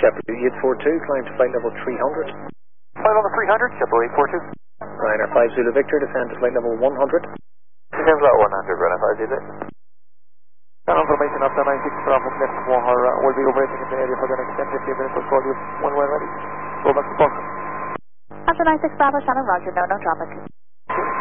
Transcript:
Chapter 842, climb to flight level 300. Flight level 300, Chapter 842. Ryanair 5 Zulu Victor, descend to flight level 100. Descend level 100, Ryanair 5 Zulu. Confirmation after 96 Bravo, left Mohar will be operating in the area for the next 10-15 minutes. We'll call you when we're ready. Go back to Boston. After 96 Bravo, Shannon Roger, no traffic.